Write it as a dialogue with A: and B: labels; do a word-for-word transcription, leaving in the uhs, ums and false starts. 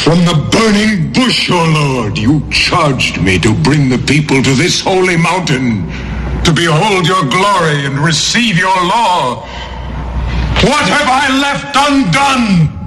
A: From the burning bush, O Lord, you charged me to bring the people to this holy mountain, to behold your glory and receive your law. What have I left undone?